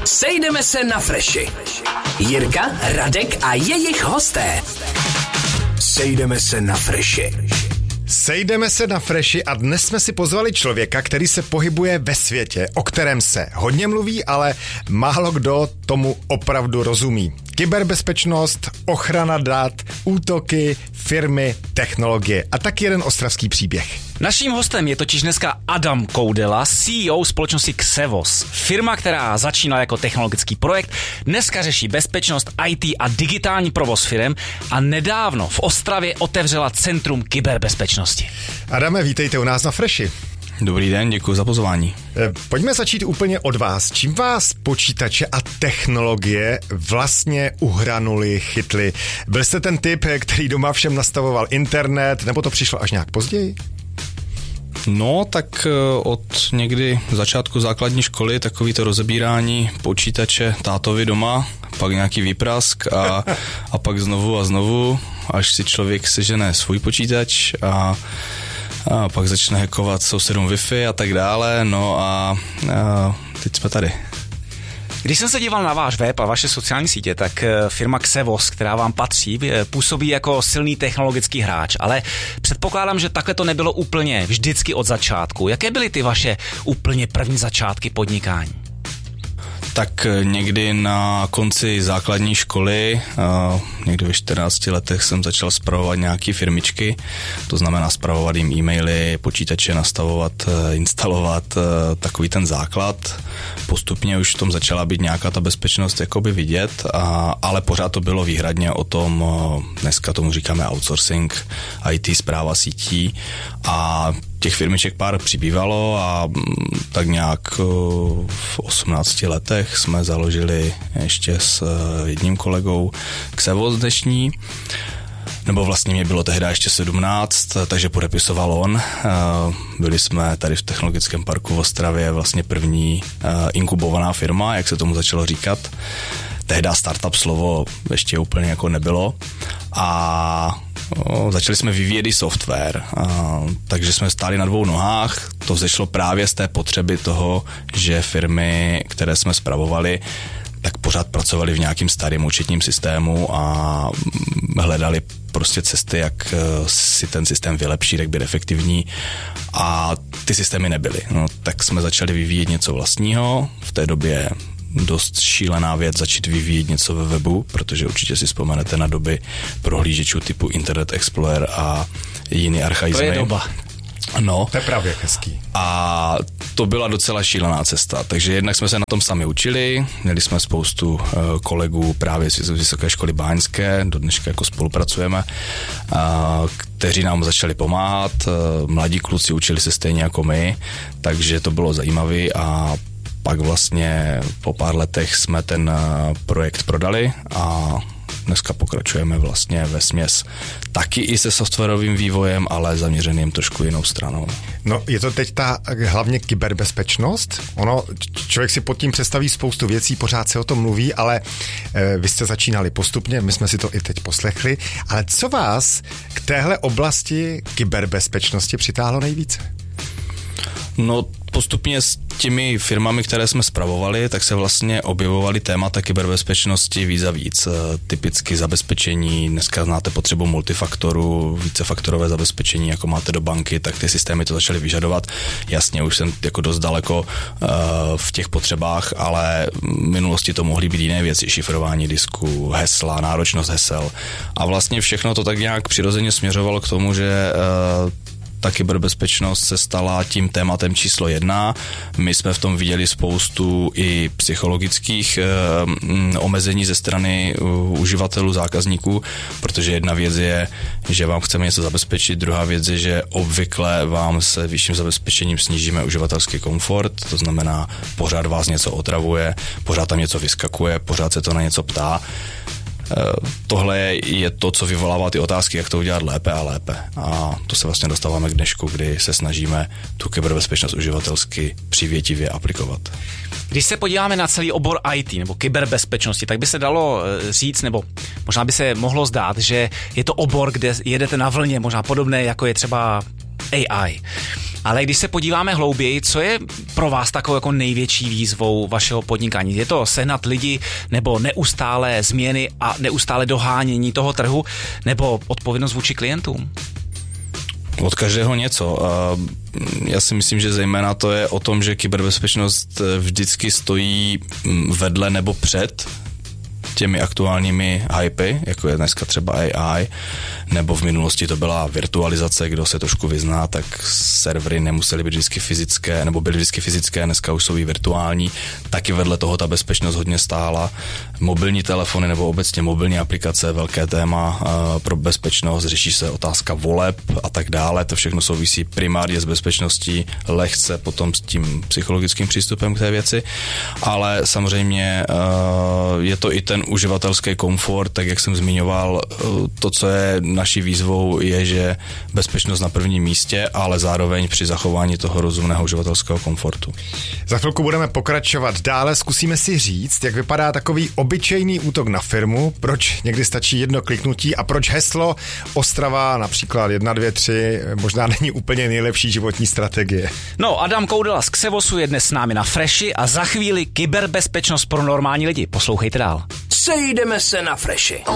Sejdeme se na Freši. Jirka, Radek a jejich hosté. Sejdeme se na Freši. Sejdeme se na Freši a dnes jsme si pozvali člověka, který se pohybuje ve světě, o kterém se hodně mluví, ale málo kdo tomu opravdu rozumí. Kyberbezpečnost, ochrana dat, útoky, firmy, technologie a taky jeden ostravský příběh. Naším hostem je totiž dneska Adam Koudela, CEO společnosti Xevos. Firma, která začínala jako technologický projekt, dneska řeší bezpečnost, IT a digitální provoz firem a nedávno v Ostravě otevřela Centrum kyberbezpečnosti. Adame, vítejte u nás na Freši. Dobrý den, děkuji za pozvání. Pojďme začít úplně od vás. Čím vás počítače a technologie vlastně uhranuli, chytli? Byl jste ten typ, který doma všem nastavoval internet, nebo to přišlo až nějak později? No, tak od někdy začátku základní školy takový to rozebírání počítače tátovi doma, pak nějaký výprask a pak znovu, až si člověk sežene svůj počítač a pak začne hackovat sousedům Wi-Fi a tak dále, no a teď jsme tady. Když jsem se díval na váš web a vaše sociální sítě, tak firma Xevos, která vám patří, působí jako silný technologický hráč, ale předpokládám, že takhle to nebylo úplně vždycky od začátku. Jaké byly ty vaše úplně první začátky podnikání? Tak někdy na konci základní školy, někdy ve 14 letech jsem začal spravovat nějaké firmičky, to znamená spravovat jim e-maily, počítače nastavovat, instalovat, takový ten základ. Postupně už v tom začala být nějaká ta bezpečnost jakoby vidět, ale pořád to bylo výhradně o tom, dneska tomu říkáme outsourcing, IT, správa sítí a těch firmiček pár přibývalo a tak nějak v 18 letech jsme založili ještě s jedním kolegou Xevos dnešní, nebo vlastně mě bylo tehdy ještě 17, takže podepisoval on. Byli jsme tady v Technologickém parku v Ostravě vlastně první inkubovaná firma, jak se tomu začalo říkat. Tehdy startup slovo ještě úplně jako nebylo a začali jsme vyvíjet i software, takže jsme stáli na dvou nohách. To vzešlo právě z té potřeby toho, že firmy, které jsme spravovali, tak pořád pracovali v nějakým starém účetním systému a hledali prostě cesty, jak si ten systém vylepšit, jak být efektivní a ty systémy nebyly. No, tak jsme začali vyvíjet něco vlastního, v té době dost šílená věc začít vyvíjet něco ve webu, protože určitě si vzpomenete na doby prohlížečů typu Internet Explorer a jiný archaizmy. To je doba. No. To je právě hezký. A to byla docela šílená cesta, takže jednak jsme se na tom sami učili, měli jsme spoustu kolegů právě z Vysoké školy báňské, do dneška jako spolupracujeme, kteří nám začali pomáhat, mladí kluci učili se stejně jako my, takže to bylo zajímavé a pak vlastně po pár letech jsme ten projekt prodali a dneska pokračujeme vlastně vesměs taky i se softwarovým vývojem, ale zaměřeným trošku jinou stranou. No, je to teď ta hlavně kyberbezpečnost? Ono, člověk si pod tím představí spoustu věcí, pořád se o tom mluví, ale vy jste začínali postupně, my jsme si to i teď poslechli, ale co vás k téhle oblasti kyberbezpečnosti přitáhlo nejvíce? No, postupně s těmi firmami, které jsme spravovali, tak se vlastně objevovaly témata kyberbezpečnosti víc a víc. Typicky zabezpečení, dneska znáte potřebu multifaktoru, vícefaktorové zabezpečení, jako máte do banky, tak ty systémy to začaly vyžadovat. Jasně, už jsem jako dost daleko v těch potřebách, ale v minulosti to mohly být jiné věci, šifrování disků, hesla, náročnost hesel. A vlastně všechno to tak nějak přirozeně směřovalo k tomu, že ta kyberbezpečnost se stala tím tématem číslo 1. My jsme v tom viděli spoustu i psychologických omezení ze strany uživatelů, zákazníků, protože jedna věc je, že vám chceme něco zabezpečit, druhá věc je, že obvykle vám se vyšším zabezpečením snížíme uživatelský komfort, to znamená, pořád vás něco otravuje, pořád tam něco vyskakuje, pořád se to na něco ptá. Tohle je to, co vyvolává ty otázky, jak to udělat lépe a lépe. A to se vlastně dostáváme k dnešku, kdy se snažíme tu kyberbezpečnost uživatelsky přivětivě aplikovat. Když se podíváme na celý obor IT nebo kyberbezpečnosti, tak by se dalo říct, nebo možná by se mohlo zdát, že je to obor, kde jedete na vlně, možná podobné, jako je třeba AI. Ale když se podíváme hlouběji, co je pro vás takovou jako největší výzvou vašeho podnikání? Je to sehnat lidi, nebo neustálé změny a neustále dohánění toho trhu, nebo odpovědnost vůči klientům? Od každého něco. Já si myslím, že zejména to je o tom, že kyberbezpečnost vždycky stojí vedle nebo před těmi aktuálními hypy, jako je dneska třeba AI, nebo v minulosti to byla virtualizace, kdo se trošku vyzná, tak servery nemusely být vždycky fyzické, nebo byly vždycky fyzické, dneska už jsou i virtuální, taky vedle toho ta bezpečnost hodně stála. Mobilní telefony nebo obecně mobilní aplikace, velké téma pro bezpečnost, řeší se otázka voleb a tak dále, to všechno souvisí primárně s bezpečností, lehce potom s tím psychologickým přístupem k té věci, ale samozřejmě je to i ten uživatelský komfort, tak jak jsem zmiňoval, to, co je naší výzvou, je, že bezpečnost na prvním místě, ale zároveň při zachování toho rozumného uživatelského komfortu. Za chvilku budeme pokračovat dále, zkusíme si říct, jak vypadá takový obyčejný útok na firmu, proč někdy stačí jedno kliknutí a proč heslo Ostrava například 1, 2, 3 možná není úplně nejlepší životní strategie. No, Adam Koudela z Xevosu je dnes s námi na Freši a za chvíli kyberbezpečnost pro normální lidi. Poslouchejte dál. Sejdeme se na Freši.